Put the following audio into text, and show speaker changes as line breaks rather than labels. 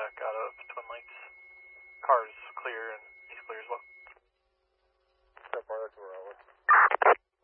back out of Twin Lakes. Car's clear and he's clear as well.
So far, that's where I was.